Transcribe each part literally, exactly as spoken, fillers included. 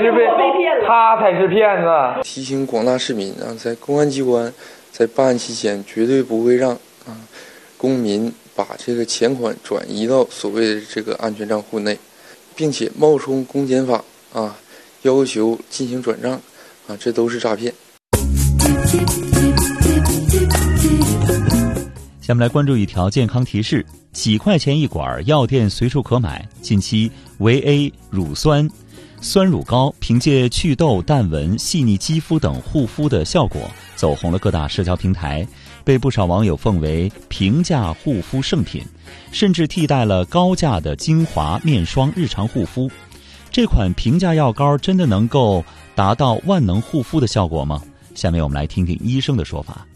是被他才是骗子。 提醒广大市民啊，在公安机关在办案期间，绝对不会让啊公民把这个钱款转移到所谓的这个安全账户内，并且冒充公检法啊要求进行转账啊，这都是诈骗。 下面来关注一条健康提示：几块钱一管，药店随处可买。近期维 A 乳酸酸乳膏凭借祛痘、淡纹、细腻肌肤等护肤的效果，走红了各大社交平台，被不少网友奉为平价护肤圣品，甚至替代了高价的精华、面霜日常护肤。这款平价药膏真的能够达到万能护肤的效果吗？下面我们来听听医生的说法。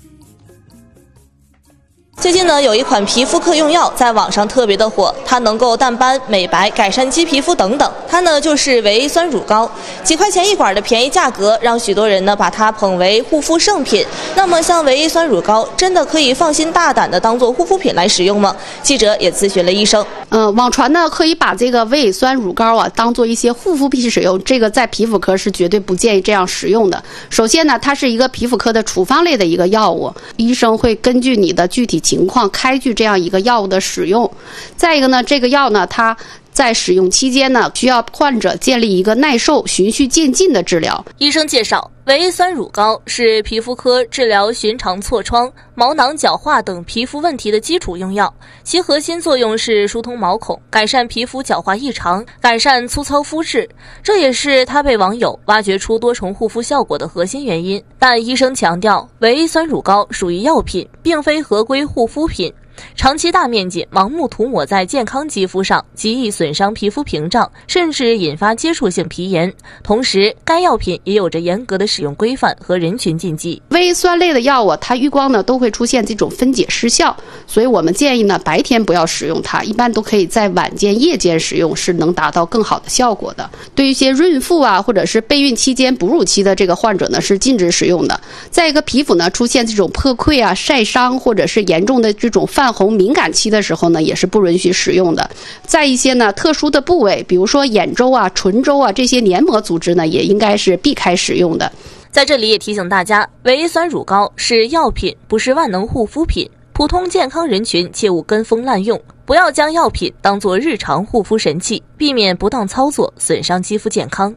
最近呢，有一款皮肤科用药在网上特别的火，它能够淡斑、美白、改善肌皮肤等等。它呢就是维 A 酸乳膏，几块钱一管的便宜价格，让许多人呢把它捧为护肤圣品。那么像维 A 酸乳膏，真的可以放心大胆的当做护肤品来使用吗？记者也咨询了医生。 呃，网传呢可以把这个维 A 酸乳膏啊当做一些护肤品使用，这个在皮肤科是绝对不建议这样使用的。首先呢，它是一个皮肤科的处方类的一个药物，医生会根据你的具体情况开具这样一个药物的使用。再一个呢，这个药呢，它在使用期间呢，需要患者建立一个耐受、循序渐进的治疗。 医生介绍，维 A 酸乳膏是皮肤科治疗寻常痤疮、毛囊角化等皮肤问题的基础用药，其核心作用是疏通毛孔，改善皮肤角化异常，改善粗糙肤质，这也是它被网友挖掘出多重护肤效果的核心原因。但医生强调，维 A 酸乳膏属于药品，并非合规护肤品。长期大面积盲目涂抹在健康肌肤上，极易损伤皮肤屏障，甚至引发接触性皮炎。同时，该药品也有着严格的使用规范和人群禁忌。 微酸类的药物，它遇光呢都会出现这种分解失效，所以我们建议呢白天不要使用它，一般都可以在晚间、夜间使用，是能达到更好的效果的。对于一些孕妇啊，或者是备孕期间、哺乳期的这个患者呢，是禁止使用的。再一个，皮肤呢出现这种破溃啊、晒伤，或者是严重的这种泛红敏感期的时候呢，也是不允许使用的。在一些呢特殊的部位，比如说眼周啊、唇周啊这些黏膜组织呢，也应该是避开使用的。 在这里也提醒大家，维 A 酸乳膏是药品，不是万能护肤品，普通健康人群切勿跟风滥用，不要将药品当作日常护肤神器，避免不当操作损伤肌肤健康。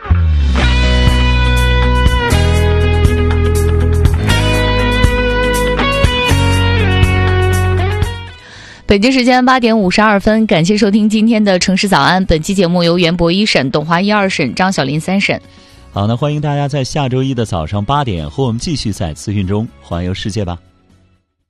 北京时间八点五十二分，感谢收听今天的城市早安。本期节目由袁博一审、董华一二审、张小林三审。 好，那欢迎大家在下周一的早上八点和我们继续在资讯中环游世界吧。